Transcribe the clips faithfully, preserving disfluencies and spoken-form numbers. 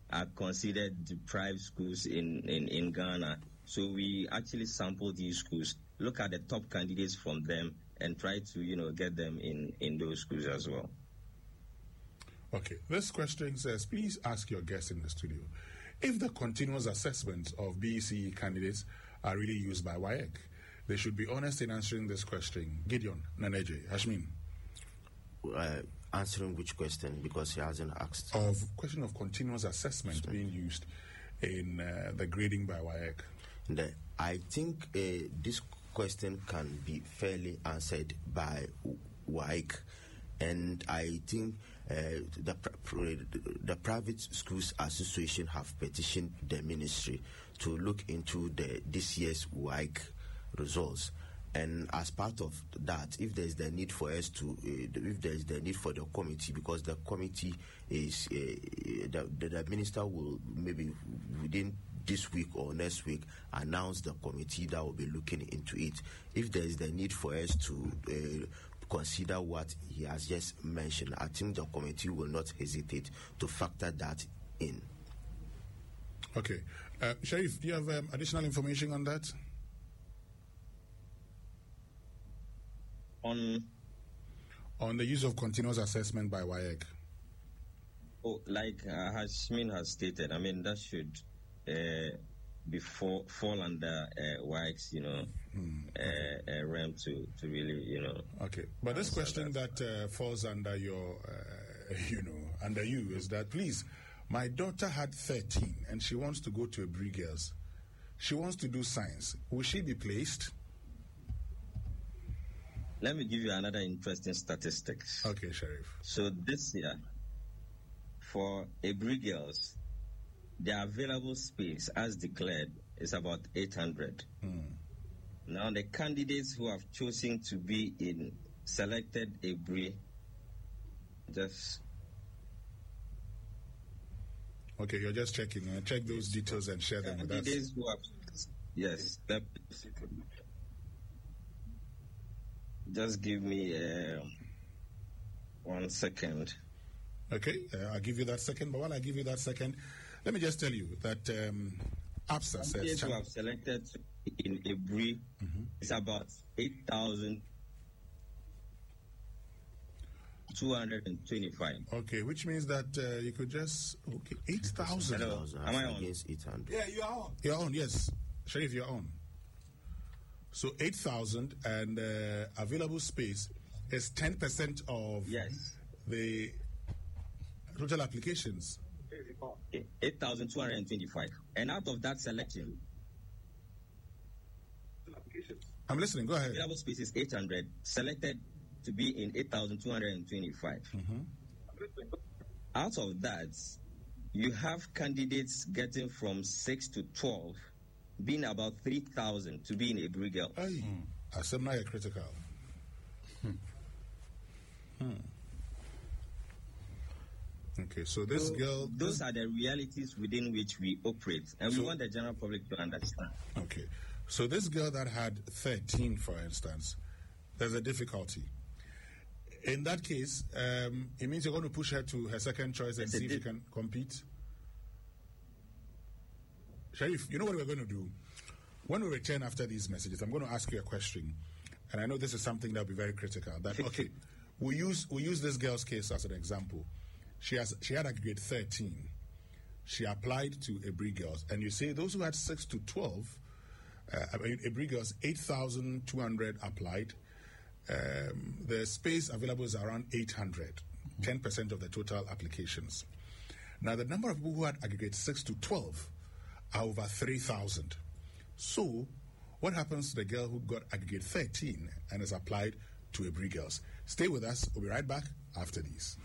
are considered deprived schools in, in, in Ghana. So we actually sample these schools, look at the top candidates from them, and try to, you know, get them in, in those schools as well. Okay, this question says, please ask your guest in the studio if the continuous assessments of B E C E candidates are really used by W A E C. They should be honest in answering this question. Gideon, Naneje, Hashmin. Uh, answering which question, because he hasn't asked. Of question of continuous assessment Assessment. being used in uh, the grading by W A E C. The, I think uh, this question can be fairly answered by W A E C. And I think uh, the the private schools association have petitioned the ministry to look into the this year's W A E C results. And as part of that, if there is the need for us to, uh, if there is the need for the committee, because the committee is, uh, the, the, the minister will maybe within this week or next week announce the committee that will be looking into it. If there is the need for us to uh, consider what he has just mentioned, I think the committee will not hesitate to factor that in. Okay. Uh, Sharif, do you have um, additional information on that? On on the use of continuous assessment by W A E C. Oh, like uh, Hashmin has stated, I mean, that should uh, be fall, fall under uh, W A E C, you know, mm, okay. uh, uh, realm to, to really, you know. Okay, but this question that, that uh, falls under your, uh, you know, under you is that, please, my daughter had thirteen and she wants to go to a Bri Girls. She wants to do science. Will she be placed? Let me give you another interesting statistics. Okay, Sheriff. So this year, for a Bri Girls, the available space, as declared, is about eight hundred. Mm. Now, the candidates who have chosen to be in selected a Bri, just... Okay, you're just checking. Uh, check those details and share them with us. Candidates who have... Yes, that... Just give me uh, one second. Okay, uh, I'll give you that second. But while I give you that second, let me just tell you that um, APSA says... Candidates who have selected in a Bri mm-hmm. is about eight thousand two hundred twenty-five. Okay, which means that uh, you could just... Okay, eight thousand. Hello, am I on? eight hundred. Yeah, you are on. You're on, yes. Sharif, you're on. So eight thousand and uh, available space is ten percent of yes. the total applications. eight thousand two hundred twenty-five. And out of that selection, I'm listening, go ahead. Available space is eight hundred, selected to be in eight thousand two hundred twenty-five. Mm-hmm. Out of that, you have candidates getting from six to twelve, being about three thousand to be in a Bri Girls. Hey, assembly critical. Hmm. Hmm. Okay, so this so girl... Those this... are the realities within which we operate, and so, we want the general public to understand. Okay, so this girl that had thirteen, for instance, there's a difficulty. In that case, um, it means you're going to push her to her second choice and it's see if she can compete? Sharif, you know what we're going to do? When we return after these messages, I'm going to ask you a question. And I know this is something that will be very critical. That, okay, we use we use this girl's case as an example. She has she had a grade thirteen. She applied to a Bri Girls. And you say those who had six to twelve, uh, a Bri Girls, eight thousand two hundred applied. Um, the space available is around eight hundred, ten percent of the total applications. Now, the number of people who had aggregate six to twelve are over three thousand. So, what happens to the girl who got aggregate thirteen and has applied to a Bri Girls? Stay with us. We'll be right back after these.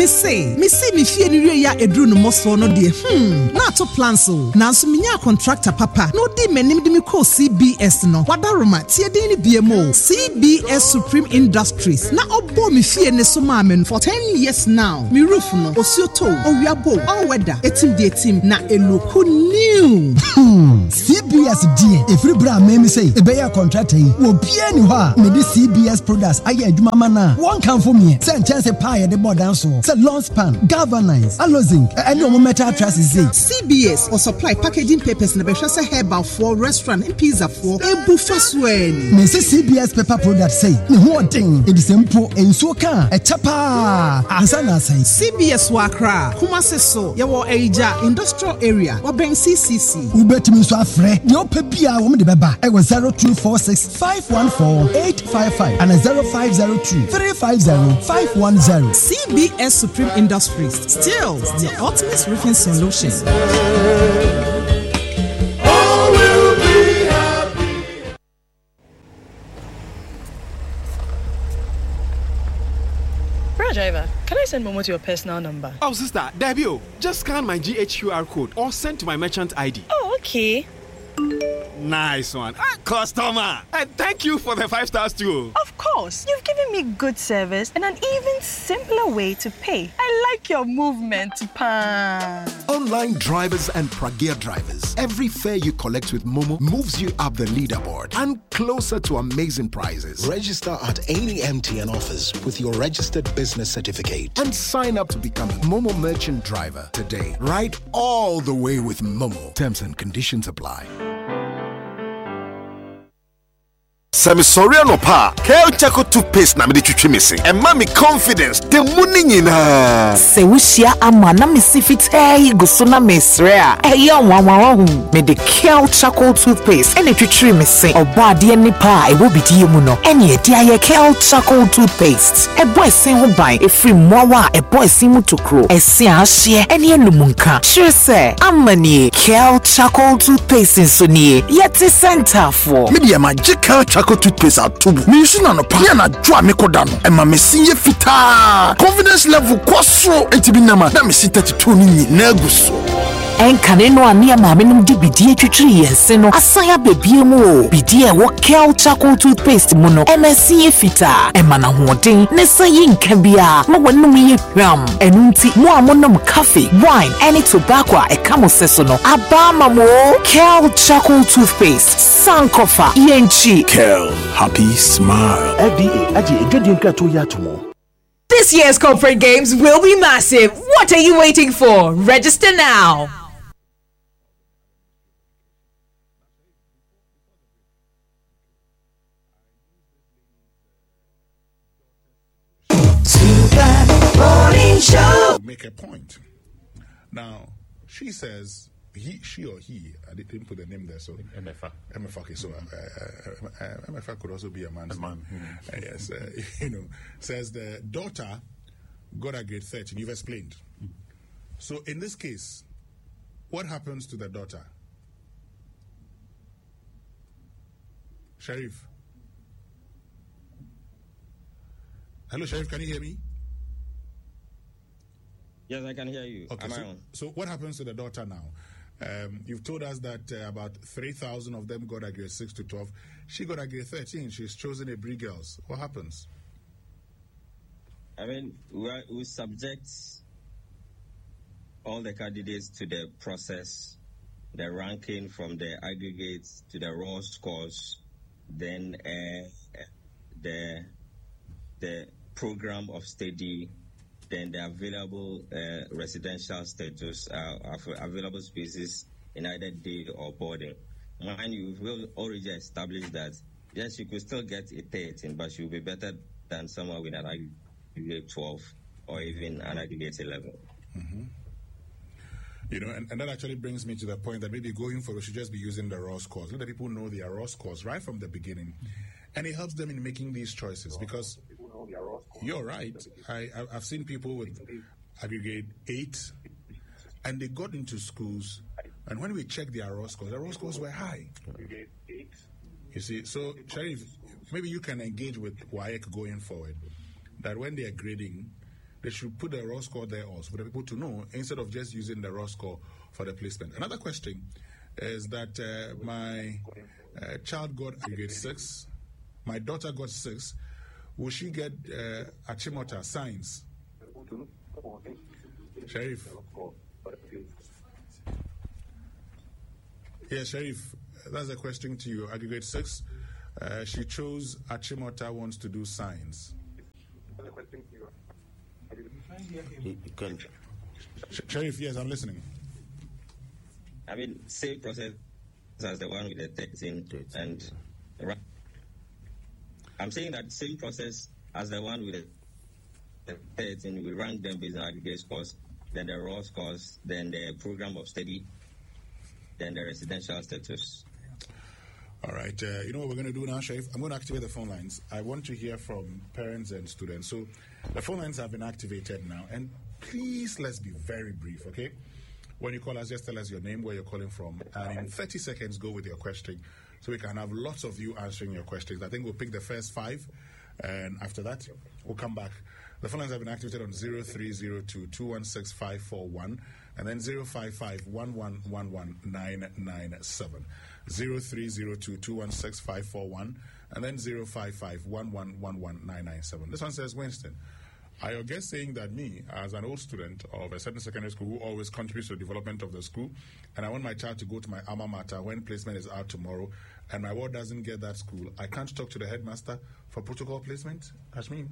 me say, me say me fie ni wie ya edru no moso no de. Hmm, na to plan so. Na so me nya contractor papa. No di menim de me call C B S no. Wadaroma tie din ni B M O. C B S Supreme Industries. Na obo me fie ne so ma me for ten years now. Me roof no osioto, owiabo, all weather. Etim de etim na eloku new. Hmm. C B S D. Every bra me me say, e be ya contractor yi. Wo bia ni ho a me di C B S products aye adwuma ma na. One can for me. Say chance pie the board dance so. Say long span, governance, allozing, any of metal trust is it. C B S or supply packaging papers na be hwese herbal for restaurant and pizza for ebu faswen. Me say C B S paper product say, me ho thing, it is simple and so can a chapa. Ansa na say C B S Wakra, Kumasi so, yawo Eija industrial area, or Ben C C C. Ubetimi so afre, yo pepia wo me de beba. E was zero two four six five one four eight five five and a zero five zero two three five zero five one zero. C B S Supreme Industries, still the ultimate roofing solution. All will be happy. Bro driver, can I send Momo to your personal number? Oh sister, Debio, just scan my G H Q R code or send to my merchant I D. Oh, okay. Nice one. Ah, customer. And thank you for the five stars too. Of course. You've given me good service and an even simpler way to pay. I like your movement, Pan. Online drivers and Pragea drivers. Every fare you collect with Momo moves you up the leaderboard and closer to amazing prizes. Register at any M T N office with your registered business certificate and sign up to become a Momo merchant driver today. Ride all the way with Momo. Terms and conditions apply. Samisoria no pa, Kale Chaco toothpaste na me de twitwi missing. And mommy confidence, the money nyina. Se wushia ama na me sifit eh go so na mesrea. Eh ya wanwa hu. Me de Kale Chaco toothpaste and twitwi missing. Oba de ni pa e wo bidi mu no. Ene e dia ye Kale Chaco toothpaste. E boy sin ho ban e free mowa e boy sin mu tokro. E sin ahye ene enumunka. Sure say amani Kale Chaco toothpaste so nie. Yeti center for. Me de magical Chaco toothpaste out tubu. Me use na no pa na dwa me koda no. E ma me sinye fita. Confidence level kwasro enti bi na ma na me si thirty-two ni na guso. Enkane no ania maame num di bidie twitwiri yense no asaya bebie mu o bidie wo Kale Chaco toothpaste mu no M S C fita e mana hoden ne sayi nka bia ma wonum ye hwam enunti mo amonom cafe wine any tobacco e kamo seso no aba mamo Kale Chaco toothpaste sankofa yenchi Kale happy smile. F D A aji edwedin krato ya tomo. This year's corporate games will be massive. What are you waiting for? Register now. Make a point. Now, she says, he, she or he, I didn't put the name there, so M F A. M F A, okay, so uh, uh, uh, M F A could also be a man's a man. name. Mm-hmm. Uh, yes, uh, you know, says the daughter got a grade thirteen. You've explained. Mm-hmm. So in this case, what happens to the daughter? Sharif. Hello, Sharif, can you hear me? Yes, I can hear you. Okay, Am I so, on? so what happens to the daughter now? Um, you've told us that uh, about three thousand of them got a grade six to twelve. She got a grade thirteen. She's chosen a Bree Girls. What happens? I mean, we, are, we subject all the candidates to the process, the ranking from the aggregates to the raw scores, then uh, the the program of study, then the available uh, residential status, uh, available spaces in either day or boarding. Mind you, we've already established that, yes, you could still get a thirteen, but you'll be better than someone with an aggregate twelve or even an aggregate eleven. Mm-hmm. You know, and, and that actually brings me to the point that maybe going forward, we should just be using the raw scores. Let the people know their raw scores right from the beginning. And it helps them in making these choices because you're right. I, I've seen people with aggregate eight and they got into schools, and when we checked their raw scores, their raw scores were high. You see, so Sharif, maybe you can engage with W A E C going forward, that when they are grading, they should put the raw score there also for the people to know instead of just using the raw score for the placement. Another question is that uh, my uh, child got a grade six, my daughter got six. Will she get uh, Achimota science? Sharif. Yeah, Sharif, that's a question to you. Aggregate six, uh, she chose Achimota, wants to do science. Sh- Sharif, yes, I'm listening. I mean, same process as the one with the thirteen, and I'm saying that same process as the one with the thirteen. We rank them based on aggregate scores, then the raw scores, then the program of study, then the residential status. All right. Uh, you know what we're going to do now, Sharif? I'm going to activate the phone lines. I want to hear from parents and students. So the phone lines have been activated now. And please, let's be very brief, okay? When you call us, just tell us your name, where you're calling from, and in thirty seconds, go with your question so we can have lots of you answering your questions. I think we'll pick the first five, and after that, we'll come back. The phone lines have been activated on zero three zero two, two one six, five four one and then zero five five, one one one one, nine nine seven. zero three zero two, two one six, five four one and then zero five five, one one one one, nine nine seven. This one says, Winston, are your guests saying that me, as an old student of a certain secondary school who always contributes to the development of the school, and I want my child to go to my alma mater when placement is out tomorrow, and my ward doesn't get that school, I can't talk to the headmaster for protocol placement? Hashmin?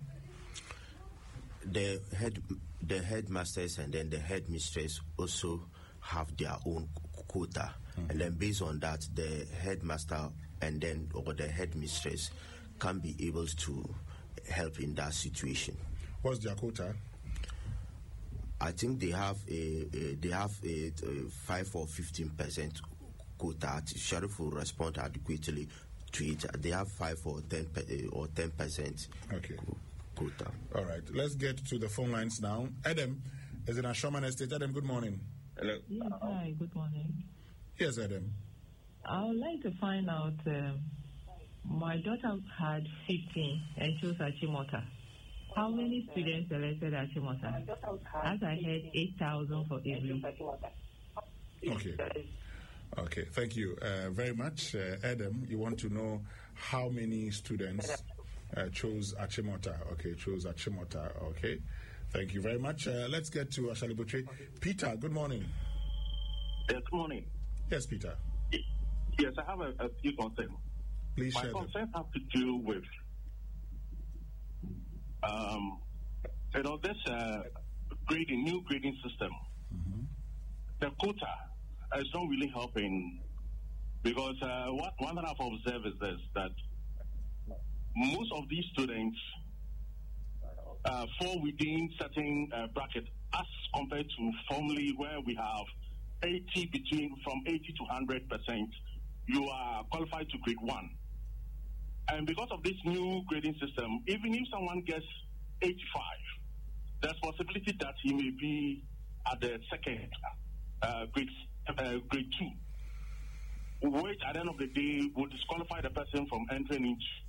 The head, the headmasters and then the headmistress also have their own quota, mm-hmm. and then based on that, the headmaster and then or the headmistress can be able to help in that situation. What's their quota? I think they have a, a they have a, a five or fifteen percent quota. Sharif will respond adequately to it. They have five or ten or ten percent. Okay. Quota. All right. Let's get to the phone lines now. Adam is in Ashoman Estate. Adam, good morning. Hello. Yes, hi. Good morning. Yes, Adam. I would like to find out. Uh, my daughter had fifteen and chose Achimota. How many students selected Achimota? As I heard, eight thousand for every. Okay. Okay, thank you uh, very much. Uh, Adam, you want to know how many students uh, chose Achimota? Okay, chose Achimota. Okay, thank you very much. Uh, let's get to Ashali Butche. Peter, good morning. Yes, good morning. Yes, Peter. Yes, I have a, a few concerns. Please My share them. concerns have to do with Um, you know, this uh, grading, new grading system, mm-hmm. the quota is not really helping because uh, what one that I've observed is this, that most of these students uh, fall within certain uh, bracket as compared to formerly where we have eighty between from eighty to one hundred percent, you are qualified to grade one. And because of this new grading system, even if someone gets eighty-five, there's possibility that he may be at the second uh, grade, uh, grade two, which at the end of the day will disqualify the person from entering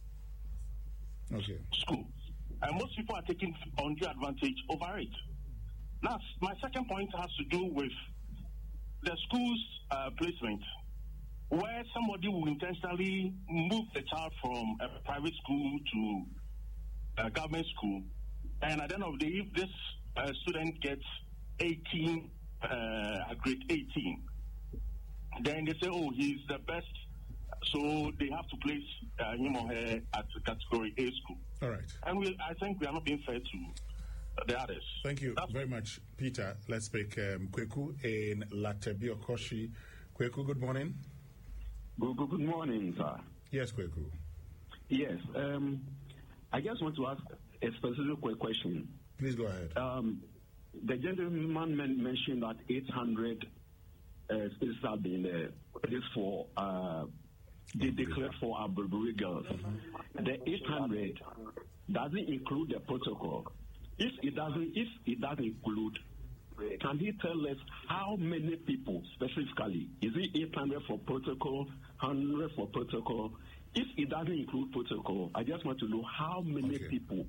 into okay. school. And most people are taking undue advantage over it. Now, my second point has to do with the school's uh, placement, where somebody will intentionally move the child from a private school to a government school, and at the end of the day, if this uh, student gets eighteen, uh, grade eighteen, then they say, oh, he's the best, so they have to place uh, him or her at category A school. All right. And we, I think we are not being fair to the others. Thank you That's very much, Peter. Let's pick um, Kweku in Latebi Okoshi. Kweku, good morning. Good, good, good morning, sir. Yes, Kweku. Yes. Um, I just want to ask a specific question. Please go ahead. Um, the gentleman men- mentioned that eight hundred uh, spaces have been uh, this for uh, they declared for our Burberry girls. Mm-hmm. The eight hundred doesn't include the protocol. If it doesn't, if it doesn't include, can he tell us how many people specifically? Is it eight hundred for protocol, one hundred for protocol? If it doesn't include protocol, I just want to know how many okay. people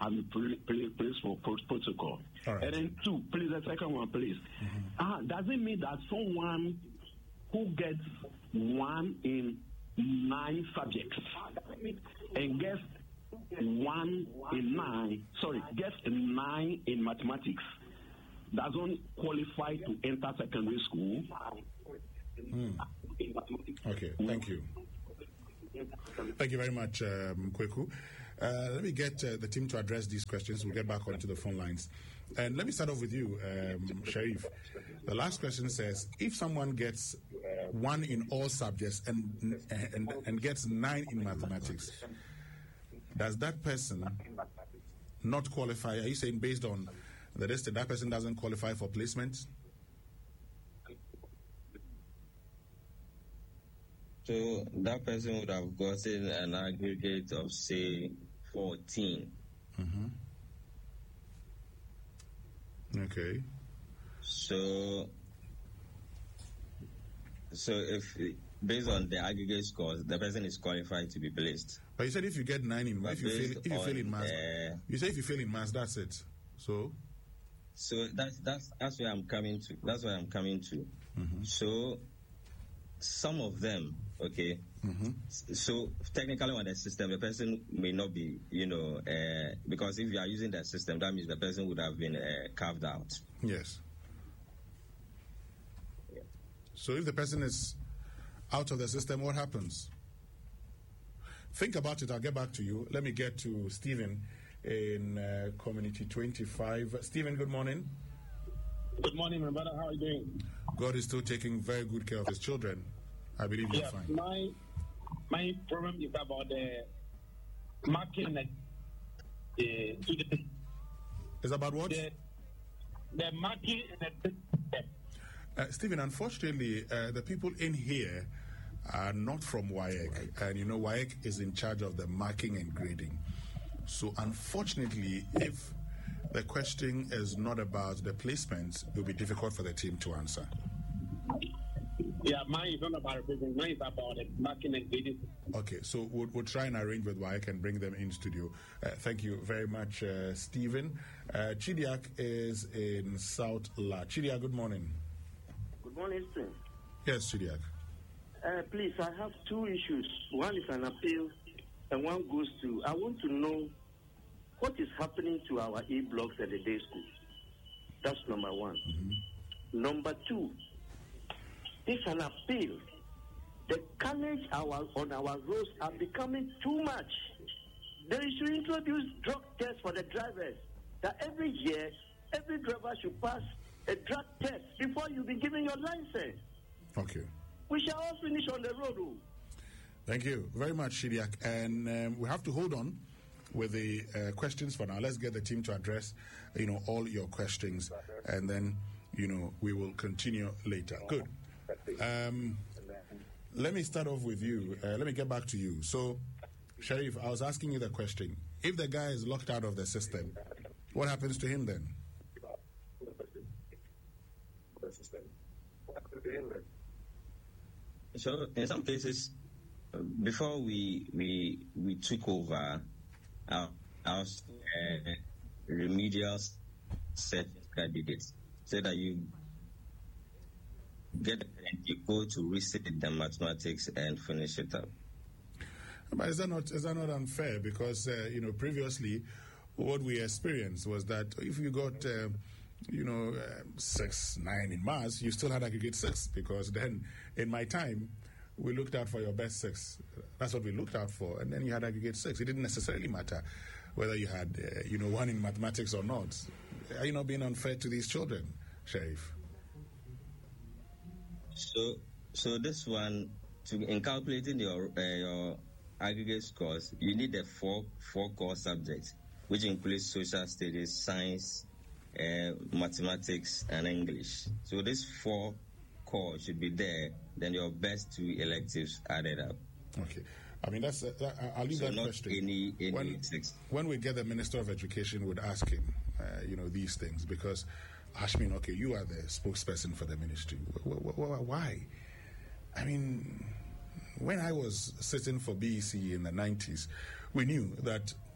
and please, please for protocol. All right. And then two, please, the second one, please. Mm-hmm. Uh, does it mean that someone who gets one in nine subjects and gets one in nine, sorry, gets nine in mathematics, doesn't qualify to enter secondary school? Mm. Okay, thank you. Thank you very much, um, Kweku. Uh, let me get uh, the team to address these questions. We'll get back onto the phone lines. And let me start off with you, um, Sharif. The last question says, if someone gets one in all subjects and, and, and gets nine in mathematics, does that person not qualify? Are you saying based on the rest, that person doesn't qualify for placement? So that person would have gotten an aggregate of, say, fourteen. Mm-hmm. Okay. So, so if based on the aggregate scores, the person is qualified to be placed. But you said if you get nine in, if you fail, if you fail in maths, uh, you say if you fail in maths, that's it. So. So that's that's that's where I'm coming to. That's where I'm coming to. Mm-hmm. So, some of them. Okay, mm-hmm. So technically on the system, the person may not be, you know, uh, because if you are using that system, that means the person would have been uh, carved out. Yes. Yeah. So if the person is out of the system, what happens? Think about it. I'll get back to you. Let me get to Stephen in uh, Community twenty-five. Stephen, good morning. Good morning, my brother. How are you doing? God is still taking very good care of his children. I believe you're yeah, fine. My my problem is about the marking the uh, student. Is about what? The, the marking and the uh, Stephen, unfortunately, uh, the people in here are not from W I E C, and you know W I E C is in charge of the marking and grading. So, unfortunately, if the question is not about the placements, it will be difficult for the team to answer. Yeah, mine is not about revision. Mine is about it, marking and grading. Okay, so we'll, we'll try and arrange with W I E C and bring them in studio. Uh, thank you very much, uh, Stephen. Uh, Chidiak is in South La. Chidiak, good morning. Good morning, sir. Yes, Chidiak. Uh, please, I have two issues. One is an appeal, and one goes to, I want to know what is happening to our E-blocks at the day school. That's number one. Mm-hmm. Number two, it's an appeal. The carnage our, on our roads are becoming too much. They should introduce drug tests for the drivers. That every year, every driver should pass a drug test before you be given your license. Okay. We shall all finish on the road. Oh. Thank you very much, Chidiak. And um, we have to hold on with the uh, questions for now. Let's get the team to address, you know, all your questions, and then, you know, we will continue later. Good. Um, let me start off with you. Uh, let me get back to you. So, Sharif, I was asking you the question. If the guy is locked out of the system, what happens to him then? So, in some places, before we we we took over our, our uh, remedial set candidates, so that you get and you go to resit the mathematics and finish it up. But is that not is that not unfair? Because uh, you know, previously, what we experienced was that if you got uh, you know uh, six, nine in maths, you still had aggregate six, because then in my time we looked out for your best six. That's what we looked out for, and then you had aggregate six. It didn't necessarily matter whether you had uh, you know one in mathematics or not. Are you not being unfair to these children, Sharif? So, so this one, to in calculating your uh, your aggregate scores, you need the four four core subjects, which includes social studies, science, uh, mathematics, and English. So this four core should be there. Then your best two electives added up. Okay. I mean, that's. Uh, that, I'll leave so that not question. Any, any when, when we get the Minister of Education, would ask him, uh, you know, these things, because Hashmin, okay, you are the spokesperson for the ministry. Why? I mean, when I was sitting for B E C in the nineties, we knew that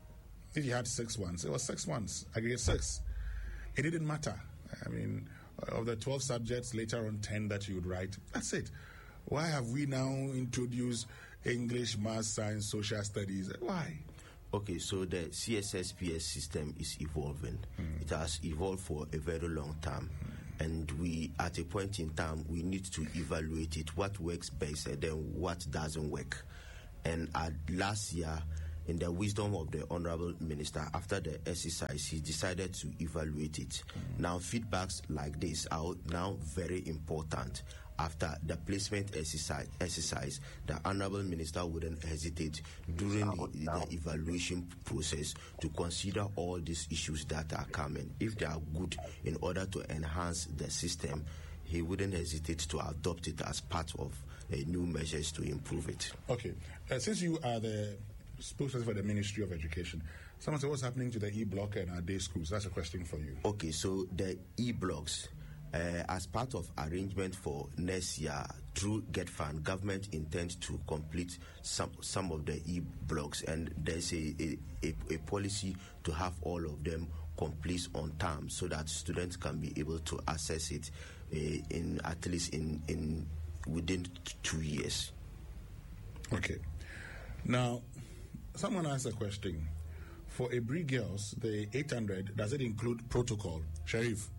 If you had six ones, it was six ones. Aggregate six. It didn't matter. I mean, of the twelve subjects, later on ten that you would write, that's it. Why have we now introduced English, Math, Science, Social Studies? Why? Okay, so the C S S P S system is evolving. Mm. It has evolved for a very long time. Mm. And we, at a point in time, we need to evaluate it, what works best and then what doesn't work. And uh, last year, in the wisdom of the Honorable Minister, after the exercise, he decided to evaluate it. Mm. Now, feedbacks like this are now very important. After the placement exercise, exercise, the Honorable Minister wouldn't hesitate during the, the evaluation process to consider all these issues that are coming. If they are good in order to enhance the system, he wouldn't hesitate to adopt it as part of uh, new measures to improve it. Okay. Uh, since you are the spokesperson for the Ministry of Education, someone said, what's happening to the e-block and our day schools? That's a question for you. Okay, so the e-blocks, Uh, as part of arrangement for next year through GetFund, government intends to complete some some of the e-blocks, and there's a, a, a, a policy to have all of them complete on time so that students can be able to access it uh, in at least in, in within t- two years. Okay. Now, someone asked a question. For Abri girls, the eight hundred, does it include protocol? Sharif?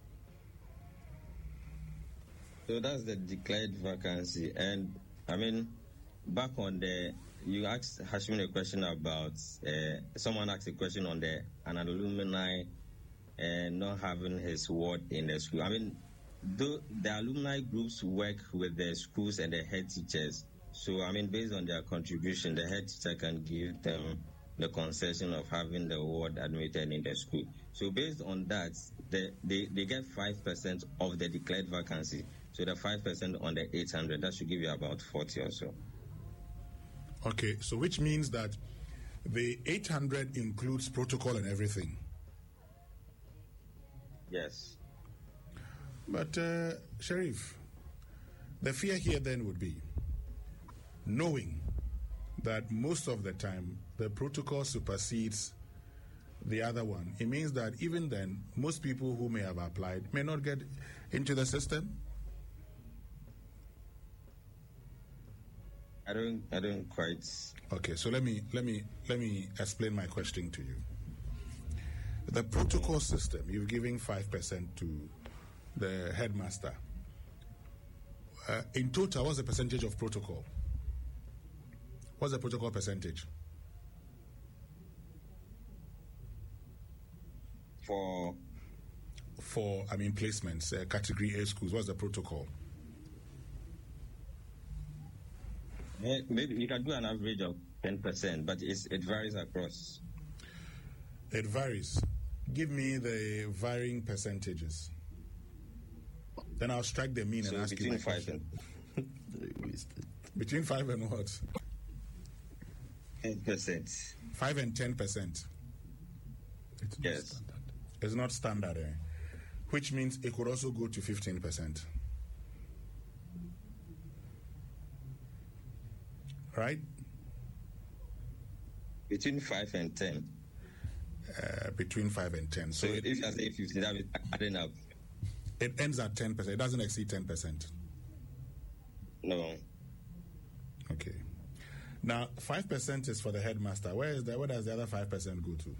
So that's the declared vacancy. And I mean, back on the, you asked Hashim a question about, uh, someone asked a question on the, an alumni uh, not having his ward in the school. I mean, the, the alumni groups work with the schools and the head teachers. So, I mean, based on their contribution, the head teacher can give them the concession of having the ward admitted in the school. So based on that, the, they, they get five percent of the declared vacancy. So the five percent on the eight hundred, that should give you about forty or so. Okay, so which means that the eight hundred includes protocol and everything? Yes. But, uh, Sharif, the fear here then would be knowing that most of the time the protocol supersedes the other one. It means that even then, most people who may have applied may not get into the system. I don't, I don't quite. Okay, so let me let me let me explain my question to you. The protocol system, you're giving five percent to the headmaster. Uh, in total, what's the percentage of protocol? What's the protocol percentage? For for I mean placements, uh, category A schools. What's the protocol? Maybe you can do an average of ten percent, but it's, it varies across. It varies. Give me the varying percentages. Then I'll strike the mean so and ask between you my five question. and Between five and what? ten percent. Five and ten percent. It's yes. Not standard. It's not standard, eh? Which means it could also go to fifteen percent. Right? Between five and ten. Uh, between five and ten. So, So, if it, you say fifteen, that is adding up. it ends at ten percent. It doesn't exceed ten percent. No. Okay. Now, five percent is for the headmaster. Where is the, where does the other five percent go to?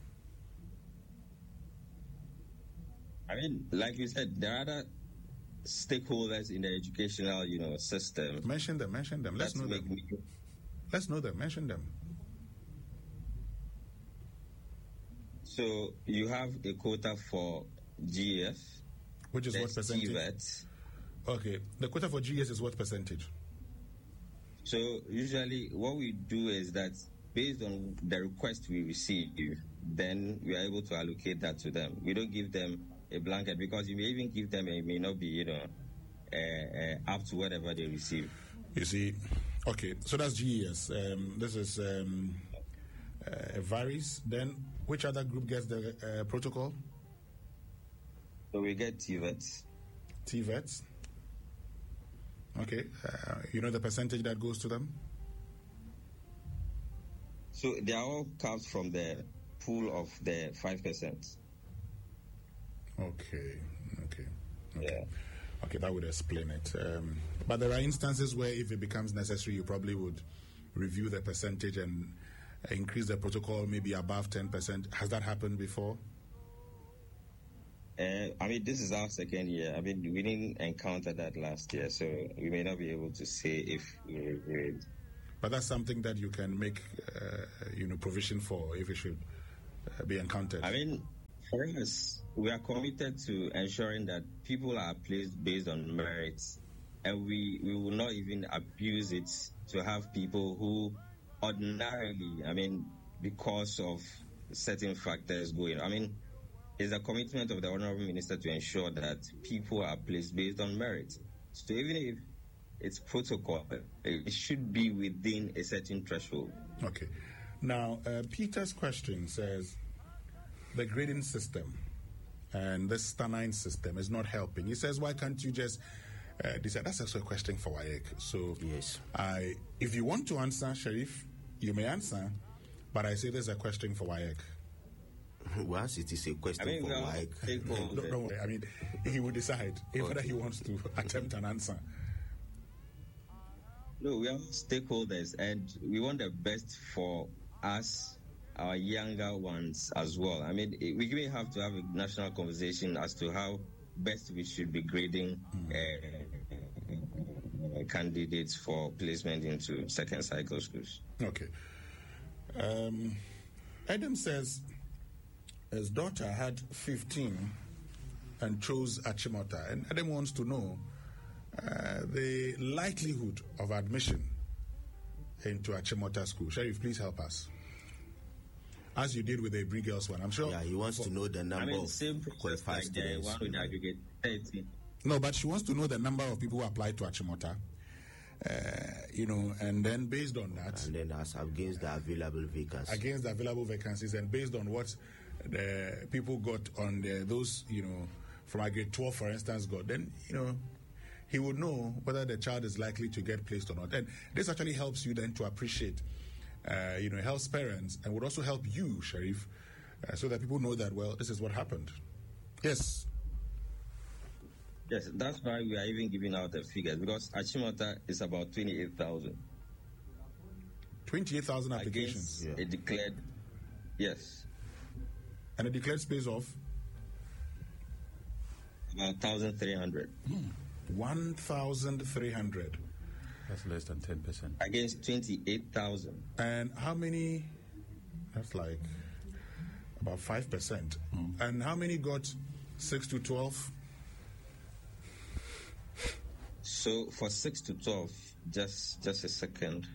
I mean, like you said, there are other stakeholders in the educational, you know, system. Mention them, mention them. Let's Let's know make them. me- Let's know them, mention them. So you have a quota for G E F, Which is what there's percentage? T V E T. Okay. The quota for G S is what percentage? So usually what we do is that based on the request we receive, then we are able to allocate that to them. We don't give them a blanket because you may even give them, it may not be, you know, uh, uh, up to whatever they receive. You see, okay, so that's G E S. Um, this is um, uh, varies. Then, which other group gets the uh, protocol? So we get T V E T. T V E T. Okay, uh, you know the percentage that goes to them? So they are all capped from the pool of the five percent. Okay, okay, okay. Yeah. Okay, that would explain it. Um, but there are instances where if it becomes necessary, you probably would review the percentage and increase the protocol maybe above ten percent. Has that happened before? Uh, I mean, this is our second year. I mean, we didn't encounter that last year, so we may not be able to say if we review it. But that's something that you can make, uh, you know, provision for if it should uh, be encountered. I mean, for us, we are committed to ensuring that people are placed based on merits, and we, we will not even abuse it to have people who ordinarily, I mean, because of certain factors going, I mean, it's a commitment of the Honorable Minister to ensure that people are placed based on merit. So even if it's protocol, it should be within a certain threshold. Okay. Now, uh, Peter's question says the grading system and the Stanine system is not helping. He says, why can't you just uh, decide? That's also a question for W A E C. So, yes, I, if you want to answer, Sheriff, you may answer, but I say there's a question for W A E C. Once it is a question I mean, for well, W A E C. No, don't worry. I mean, he will decide if whether he wants to attempt an answer. No, we are stakeholders, and we want the best for us, our younger ones as well. I mean, we even have to have a national conversation as to how best we should be grading uh, candidates for placement into second cycle schools. Okay. Um, Adam says his daughter had fifteen and chose Achimota, and Adam wants to know uh, the likelihood of admission into Achimota school. Sheriff, please help us. As you did with the Bri Girls one, I'm sure. Yeah, he wants to know the number I mean, of same qualified like students. One with aggregate thirty. No, but she wants to know the number of people who applied to Achimota. Uh, you know, and then based on that, and then as against the available vacancies, against the available vacancies, and based on what the people got on the, those, you know, from a grade twelve, for instance, got, then you know, he would know whether the child is likely to get placed or not. And this actually helps you then to appreciate, uh, you know, helps parents, and would also help you, Sheriff, uh, so that people know that, well, this is what happened. Yes. Yes, that's why we are even giving out the figures, because Achimota is about twenty-eight thousand. twenty-eight thousand applications? Yeah. A declared, yes. And a declared space of? About one thousand three hundred. Hmm. one thousand three hundred. That's less than ten percent. Against twenty-eight thousand. And how many? That's like about five percent. Mm. And how many got six to twelve? So for six to twelve, just just a second.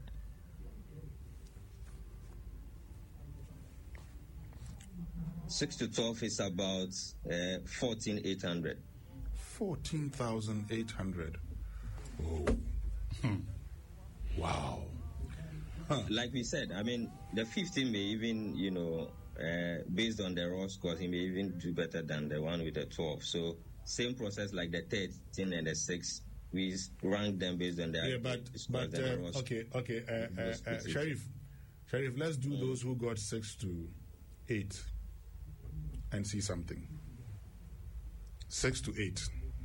Six to twelve is about uh, fourteen eight hundred. Fourteen thousand eight hundred. Oh, hmm. Wow. Huh. Like we said, I mean, the fifteen may even, you know, uh, based on the raw scores, he may even do better than the one with the twelve. So. Same process like the thirteen and the six. We rank them based on their yeah, but but uh, okay, okay, uh, uh, uh, Sheriff, Sheriff, let's do mm. those who got six to eight and see something. Six to eight.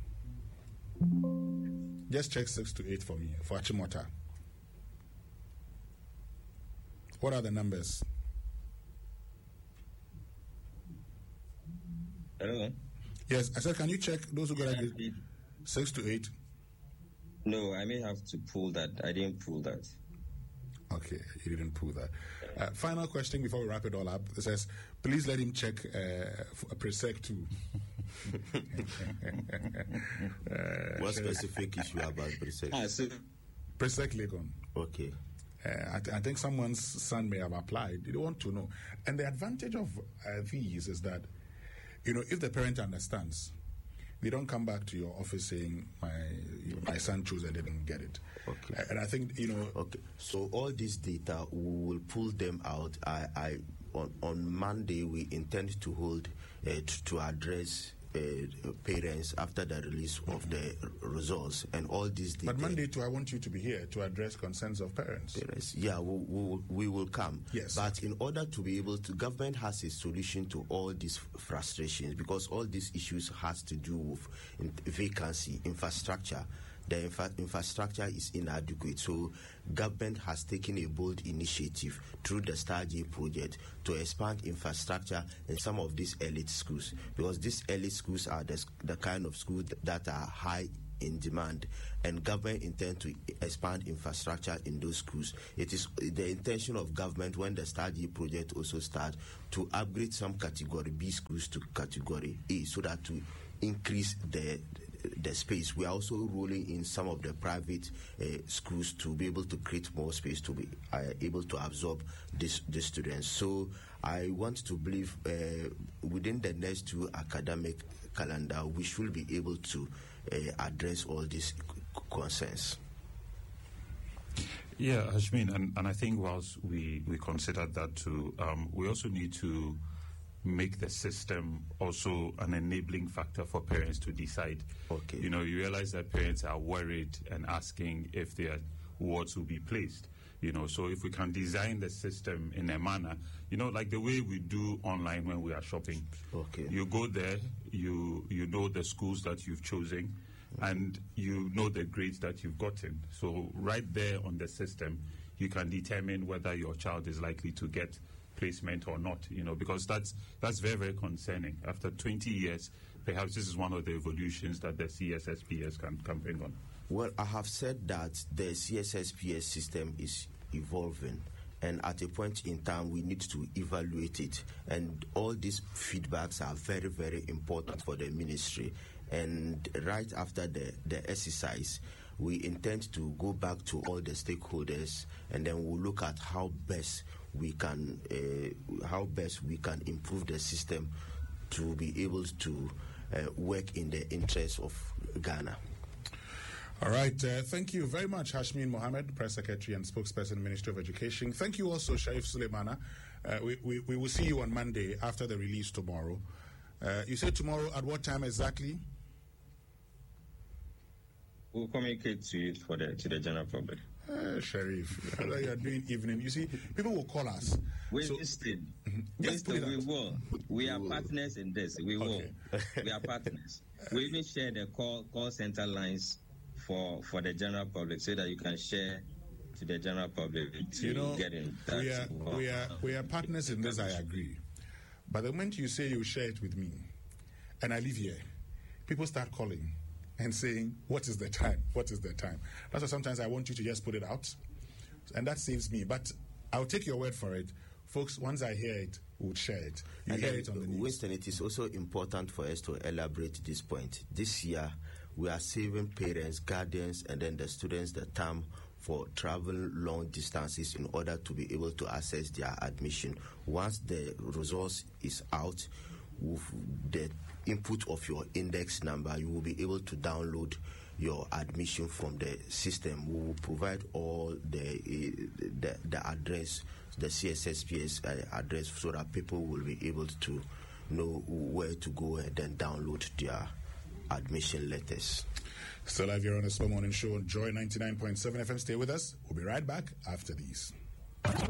Just check six to eight for me for Achimota. What are the numbers? I don't know. Yes, I said, can you check those who got yeah, like six to eight? No, I may have to pull that. I didn't pull that. Okay, you didn't pull that. Uh, final question before we wrap it all up. It says, please let him check uh, for Presec too. uh, what specific issue about Presec? Ah, so Presec Legon. Okay. Uh, I, th- I think someone's son may have applied. They want to know. And the advantage of uh, these is that, you know, if the parent understands, they don't come back to your office saying my my son chose and didn't get it. Okay. And I think, you know. Okay. So all this data, we will pull them out. I, I on on Monday we intend to hold uh, to, to address uh, parents after the release of the results and all these. But Monday too, I want you to be here to address concerns of parents. Parents, yeah, we, we, we will come. Yes. But in order to be able to, government has a solution to all these frustrations, because all these issues has to do with in, vacancy, infrastructure. The infra- infrastructure is inadequate. So government has taken a bold initiative through the StarJ project to expand infrastructure in some of these elite schools, because these elite schools are the, the kind of schools that are high in demand, and government intend to expand infrastructure in those schools. It is the intention of government, when the StarJ project also start, to upgrade some category B schools to category A, so that to increase the the space. We are also rolling in some of the private uh, schools to be able to create more space to be uh, able to absorb this the students. So I want to believe uh, within the next two academic calendar, we should be able to uh, address all these c- concerns. Yeah, Hashmin, and, and I think whilst we, we consider that too, um, we also need to make the system also an enabling factor for parents to decide. Okay. You know, you realize that parents are worried and asking if their wards will be placed. You know, so if we can design the system in a manner, you know, like the way we do online when we are shopping. Okay. You go there, you you know the schools that you've chosen, and you know the grades that you've gotten. So right there on the system, you can determine whether your child is likely to get placement or not, you know, because that's that's very, very concerning. After twenty years, perhaps this is one of the evolutions that the C S S P S can, can bring on. Well, I have said that the C S S P S system is evolving, and at a point in time, we need to evaluate it. And all these feedbacks are very, very important for the ministry. And right after the, the exercise, we intend to go back to all the stakeholders, and then we'll look at how best we can uh, how best we can improve the system to be able to uh, work in the interest of Ghana. All right. Uh, thank you very much, Hashmin Mohammed, Press Secretary and Spokesperson, Ministry of Education. Thank you also, Sharif Suleimana. Uh, we, we, we will see you on Monday after the release tomorrow. Uh, you said tomorrow at what time exactly? We'll communicate to you for the to the general public. Uh, Sharif, you are doing evening. You see, people will call us. We So- listed. Just put it we out. will. We are partners in this. We will. We are partners. We even share the call call center lines for for the general public, so that you can share to the general public to You know, get in touch. we are we are we are partners in this. I agree, but the moment you say you share it with me, and I live here, people start calling and saying, "What is the time? What is the time?" That's why sometimes I want you to just put it out, and that saves me. But I'll take your word for it, folks. Once I hear it, we'll share it. You And hear then, it on the news. Winston, it is also important for us to elaborate this point. This year, we are saving parents, guardians, and then the students the time for traveling long distances in order to be able to access their admission. Once the results is out, with the input of your index number, you will be able to download your admission from the system. We will provide all the uh, the, the address, the C S S P S uh, address, so that people will be able to know where to go and then download their admission letters. Still live here on the Slow Morning Show on Joy ninety-nine point seven F M. Stay with us. We'll be right back after these.